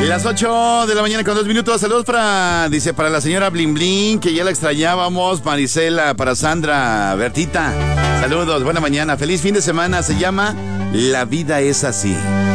Las 8 de la mañana con 2 minutos. Saludos para la señora Blin Blin, que ya la extrañábamos. Marisela, para Sandra, Bertita. Saludos, buena mañana. Feliz fin de semana. Se llama La vida es así.